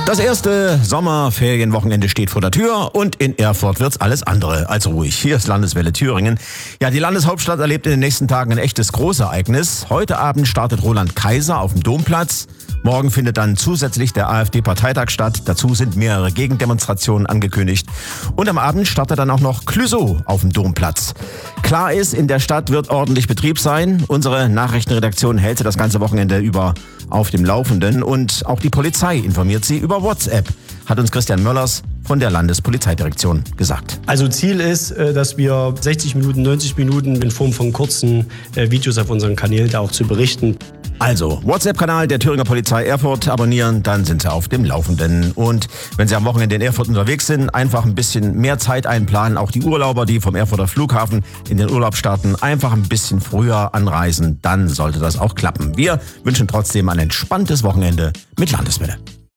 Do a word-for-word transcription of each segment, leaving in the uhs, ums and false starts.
Das erste Sommerferienwochenende steht vor der Tür und in Erfurt wird's alles andere als ruhig. Hier ist Landeswelle Thüringen. Ja, die Landeshauptstadt erlebt in den nächsten Tagen ein echtes Großereignis. Heute Abend startet Roland Kaiser auf dem Domplatz. Morgen findet dann zusätzlich der AfD-Parteitag statt. Dazu sind mehrere Gegendemonstrationen angekündigt. Und am Abend startet dann auch noch Clouseau auf dem Domplatz. Klar ist, in der Stadt wird ordentlich Betrieb sein. Unsere Nachrichtenredaktion hält sie das ganze Wochenende über auf dem Laufenden. Und auch die Polizei informiert sie über WhatsApp, hat uns Christian Möllers von der Landespolizeidirektion gesagt. Also Ziel ist, dass wir sechzig Minuten, neunzig Minuten in Form von kurzen Videos auf unseren Kanälen da auch zu berichten. Also, WhatsApp-Kanal der Thüringer Polizei Erfurt abonnieren, dann sind Sie auf dem Laufenden. Und wenn Sie am Wochenende in Erfurt unterwegs sind, einfach ein bisschen mehr Zeit einplanen. Auch die Urlauber, die vom Erfurter Flughafen in den Urlaub starten, einfach ein bisschen früher anreisen. Dann sollte das auch klappen. Wir wünschen trotzdem ein entspanntes Wochenende mit Landeswelle.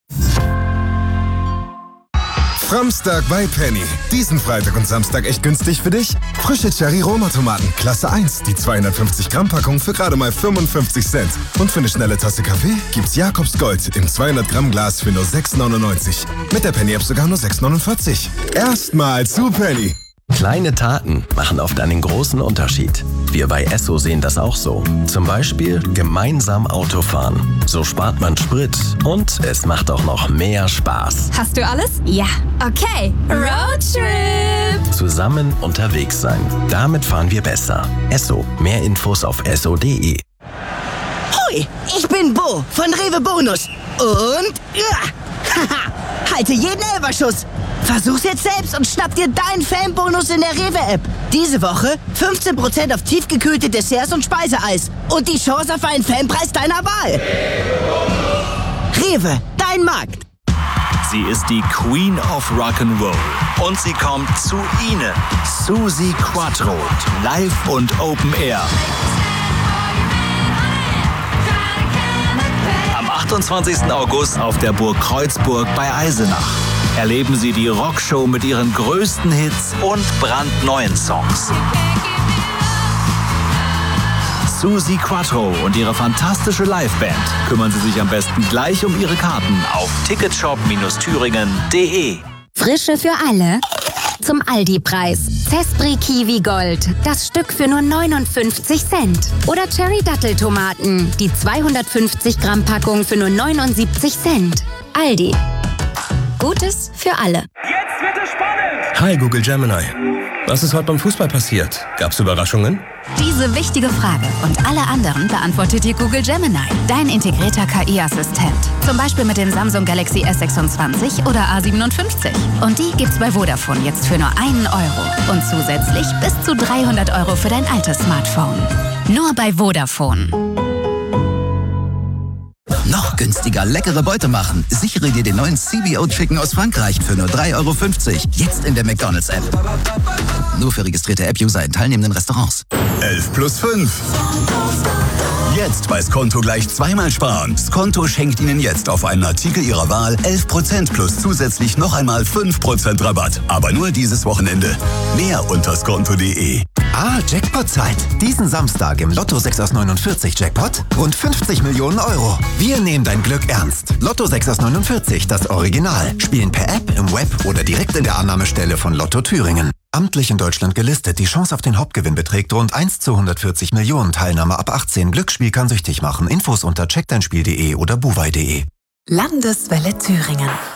Framstag bei Penny. Diesen Freitag und Samstag echt günstig für dich? Frische Cherry-Roma-Tomaten, Klasse eins, die zweihundertfünfzig Gramm Packung für gerade mal fünfundfünfzig Cent. Und für eine schnelle Tasse Kaffee gibt's Jakobs Gold im zweihundert Gramm Glas für nur sechs neunundneunzig. Mit der Penny-App sogar nur sechs neunundvierzig. Erstmal zu Penny. Kleine Taten machen oft einen großen Unterschied. Wir bei Esso sehen das auch so. Zum Beispiel gemeinsam Autofahren. So spart man Sprit und es macht auch noch mehr Spaß. Hast du alles? Ja. Okay. Roadtrip. Zusammen unterwegs sein. Damit fahren wir besser. Esso. Mehr Infos auf esso punkt de. Hui, ich bin Bo von Rewe Bonus. Und... Ja, haha, halte jeden Elferschuss. Versuch's jetzt selbst und schnapp dir deinen Fanbonus in der Rewe-App. Diese Woche fünfzehn Prozent auf tiefgekühlte Desserts und Speiseeis. Und die Chance auf einen Fanpreis deiner Wahl. Rewe, dein Markt. Sie ist die Queen of Rock'n'Roll. Und sie kommt zu Ihnen. Suzi Quatro. Live und Open Air. Am achtundzwanzigsten August auf der Burg Kreuzburg bei Eisenach. Erleben Sie die Rockshow mit ihren größten Hits und brandneuen Songs. Suzi Quatro und ihre fantastische Liveband. Kümmern Sie sich am besten gleich um Ihre Karten auf ticketshop thüringen punkt de. Frische für alle. Zum Aldi-Preis. Zespri Kiwi Gold. Das Stück für nur neunundfünfzig Cent. Oder Cherry Datteltomaten. Die zweihundertfünfzig Gramm Packung für nur neunundsiebzig Cent. Aldi. Gutes für alle. Jetzt wird es spannend! Hi Google Gemini. Was ist heute beim Fußball passiert? Gab's Überraschungen? Diese wichtige Frage und alle anderen beantwortet dir Google Gemini, dein integrierter K I-Assistent. Zum Beispiel mit dem Samsung Galaxy S sechsundzwanzig oder A siebenundfünfzig. Und die gibt's bei Vodafone jetzt für nur einen Euro. Und zusätzlich bis zu dreihundert Euro für dein altes Smartphone. Nur bei Vodafone. Noch günstiger leckere Beute machen. Sichere dir den neuen C B O Chicken aus Frankreich für nur drei Euro fünfzig. Jetzt in der McDonald's-App. Nur für registrierte App-User in teilnehmenden Restaurants. elf plus fünf. Jetzt bei Skonto gleich zweimal sparen. Skonto schenkt Ihnen jetzt auf einen Artikel Ihrer Wahl elf Prozent plus zusätzlich noch einmal fünf Prozent Rabatt. Aber nur dieses Wochenende. Mehr unter skonto punkt de. Ah, Jackpot-Zeit. Diesen Samstag im Lotto sechs aus neunundvierzig Jackpot rund fünfzig Millionen Euro. Wir nehmen dein Glück ernst. Lotto sechs aus neunundvierzig, das Original. Spielen per App, im Web oder direkt in der Annahmestelle von Lotto Thüringen. Amtlich in Deutschland gelistet. Die Chance auf den Hauptgewinn beträgt rund eins zu hundertvierzig Millionen. Teilnahme ab achtzehn. Glücksspiel kann süchtig machen. Infos unter check dein spiel punkt de oder buwei punkt de. Landeswelle Thüringen.